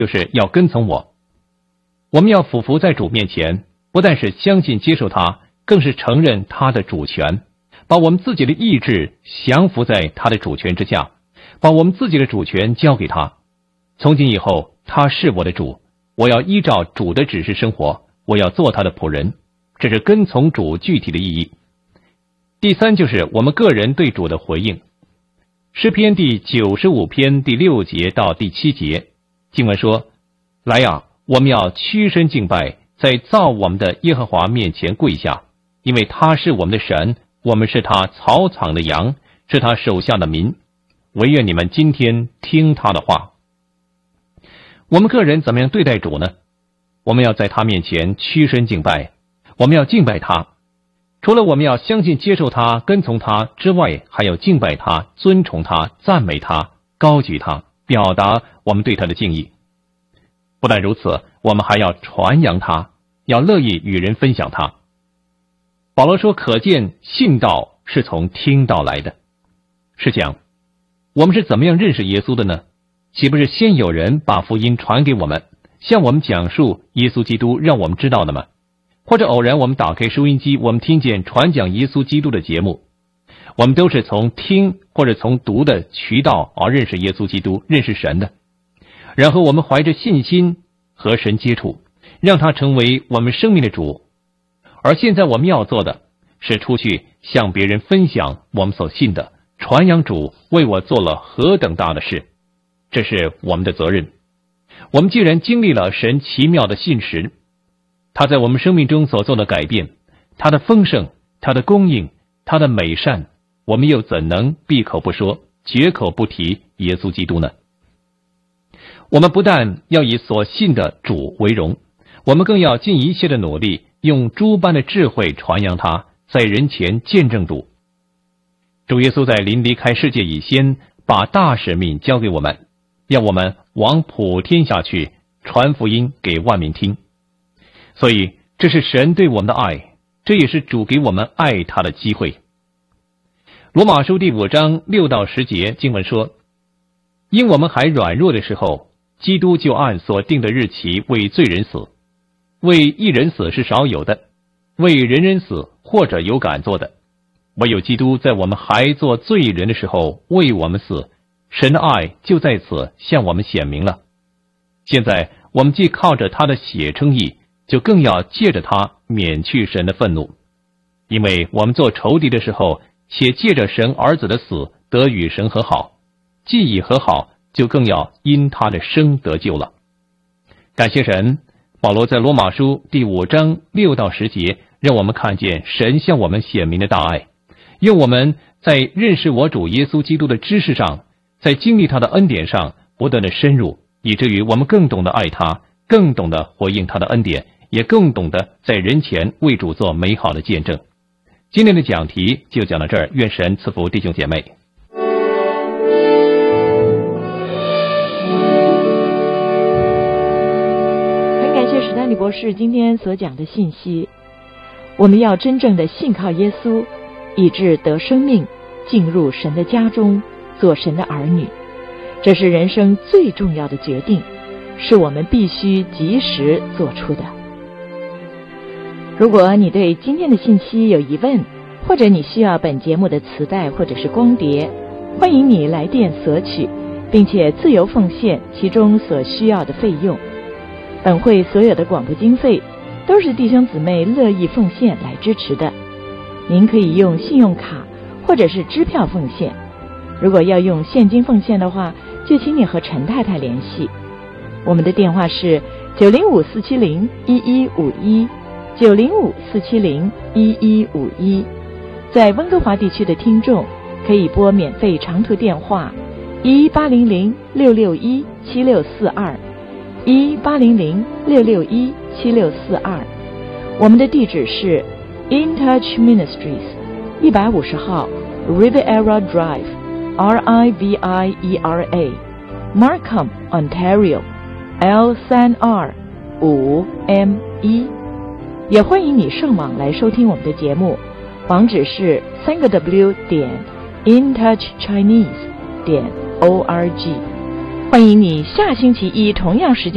就是要跟从我。我们要俯伏在主面前，不但是相信接受他，更是承认他的主权，把我们自己的意志降服在他的主权之下，把我们自己的主权交给他。从今以后，他是我的主，我要依照主的指示生活，我要做他的仆人。这是跟从主具体的意义。第三，就是我们个人对主的回应。诗篇第95篇第6节到第7节，经文说：来啊，我们要屈身敬拜，在造我们的耶和华面前跪下，因为他是我们的神，我们是他草场的羊，是他手下的民。惟愿你们今天听他的话。我们个人怎么样对待主呢？我们要在他面前屈身敬拜，我们要敬拜他。除了我们要相信接受他跟从他之外，还要敬拜他，尊崇他，赞美他，高举他，表达我们对他的敬意。不但如此，我们还要传扬他，要乐意与人分享他。保罗说，可见信道是从听道来的。试想，我们是怎么样认识耶稣的呢？岂不是先有人把福音传给我们，向我们讲述耶稣基督，让我们知道的吗？或者偶然我们打开收音机，我们听见传讲耶稣基督的节目，我们都是从听或者从读的渠道而认识耶稣基督，认识神的。然后我们怀着信心和神接触，让他成为我们生命的主。而现在我们要做的是出去向别人分享我们所信的，传扬主为我做了何等大的事，这是我们的责任。我们既然经历了神奇妙的信实，他在我们生命中所做的改变，他的丰盛，他的供应，他的美善，我们又怎能闭口不说，绝口不提耶稣基督呢？我们不但要以所信的主为荣，我们更要尽一切的努力，用诸般的智慧传扬他，在人前见证主。主耶稣在临离开世界以先，把大使命交给我们，要我们往普天下去，传福音给万民听。所以这是神对我们的爱，这也是主给我们爱他的机会。罗马书第5章6到10节经文说：因我们还软弱的时候，基督就按所定的日期为罪人死。为一人死是少有的，为人人死或者有敢做的。唯有基督在我们还做罪人的时候为我们死，神的爱就在此向我们显明了。现在我们既靠着他的血称义，就更要借着他免去神的愤怒。因为我们做仇敌的时候，且借着神儿子的死得与神和好，既已和好，就更要因他的生得救了。感谢神，保罗在罗马书第5章6到10节让我们看见神向我们显明的大爱，用我们在认识我主耶稣基督的知识上，在经历他的恩典上不断的深入，以至于我们更懂得爱他，更懂得回应他的恩典，也更懂得在人前为主做美好的见证。今天的讲题就讲到这儿，愿神赐福弟兄姐妹。 很感谢史丹利博士今天所讲的信息。我们要真正的信靠耶稣，以致得生命，进入神的家中，做神的儿女。这是人生最重要的决定，是我们必须及时做出的。如果你对今天的信息有疑问，或者你需要本节目的磁带或者是光碟，欢迎你来电索取，并且自由奉献其中所需要的费用。本会所有的广播经费都是弟兄姊妹乐意奉献来支持的。您可以用信用卡或者是支票奉献。如果要用现金奉献的话，就请你和陈太太联系。我们的电话是905-470-1151 905-470-1151。在温哥华地区的听众可以拨免费长途电话1800-661-7642 1800-661-7642。我们的地址是 In Touch Ministries 150号 Riviera Drive RIVIERA Markham Ontario L3R 5M1。也欢迎你上网来收听我们的节目，网址是3w.intouchchinese.org。欢迎你下星期一同样时间